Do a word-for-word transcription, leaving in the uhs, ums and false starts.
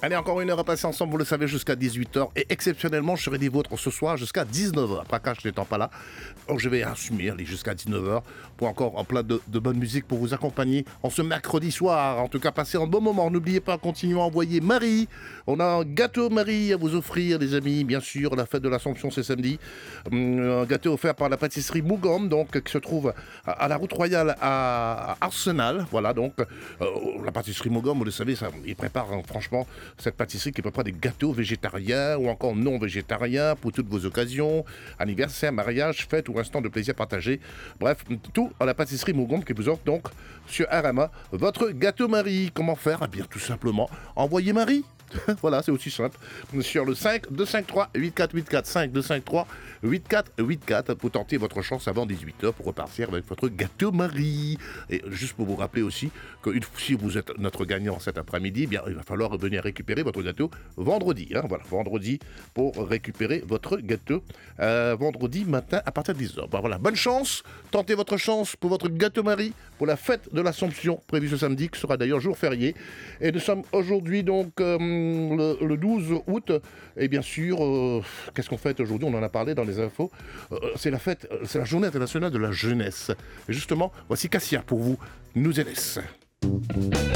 Allez, encore une heure à passer ensemble, vous le savez, jusqu'à dix-huit heures. Et exceptionnellement, je serai des vôtres ce soir jusqu'à dix-neuf heures. Prakash n'étant pas là, donc je vais assumer, aller jusqu'à dix-neuf heures pour encore en plein de, de bonne musique pour vous accompagner en ce mercredi soir. En tout cas, passez un bon moment. N'oubliez pas, continuez à envoyer Marie. On a un gâteau Marie à vous offrir, les amis. Bien sûr, la fête de l'Assomption, c'est samedi. Un gâteau offert par la pâtisserie Mougom, donc, qui se trouve à, à la route royale à, à Arsenal. Voilà, donc, euh, la pâtisserie Mougom, vous le savez, ça, ils préparent hein, franchement cette pâtisserie qui prépare des gâteaux végétariens ou encore non végétariens pour toutes vos occasions, anniversaire, mariage, fête ou instant de plaisir partagé. Bref, tout à la pâtisserie Mougom qui vous offre donc sur R M A votre gâteau Marie. Comment faire? Eh bien, tout simplement, envoyez Marie. Voilà, c'est aussi simple. Sur le cinq deux cinq trois huit quatre huit quatre, cinq deux cinq trois huit quatre huit quatre pour tenter votre chance avant dix-huit heures pour repartir avec votre gâteau Marie. Et juste pour vous rappeler aussi que une, si vous êtes notre gagnant cet après-midi, eh bien, il va falloir venir récupérer votre gâteau vendredi. Hein, voilà, vendredi pour récupérer votre gâteau. Euh, vendredi matin à partir de dix heures. Ben, voilà, bonne chance. Tentez votre chance pour votre gâteau Marie pour la fête de l'Assomption prévue ce samedi, qui sera d'ailleurs jour férié. Et nous sommes aujourd'hui donc... Euh, Le, le douze août, et bien sûr, euh, qu'est-ce qu'on fête aujourd'hui? On en a parlé dans les infos. Euh, c'est la fête, c'est la journée internationale de la jeunesse. Et justement, voici Cassia pour vous, nous aidez.